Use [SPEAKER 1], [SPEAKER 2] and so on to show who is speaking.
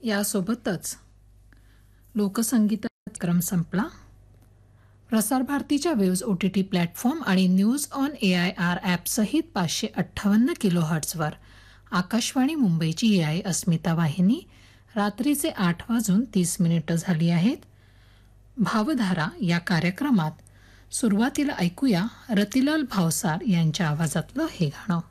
[SPEAKER 1] यासोबतच लोकसंगीताचा क्रम संपला. प्रसारभारतीच्या वेव्ज OTT प्लॅटफॉर्म आणि न्यूज ऑन AIR ॲपसहित 558 किलोहर्ट्झवर आकाशवाणी मुंबईची ही आहे अस्मिता वाहिनी. रात्रीचे 8:30 झाली आहेत. भावधारा या कार्यक्रमात सुरुवातीला ऐकूया रतिलाल भावसार यांच्या आवाजातलं हे गाणं.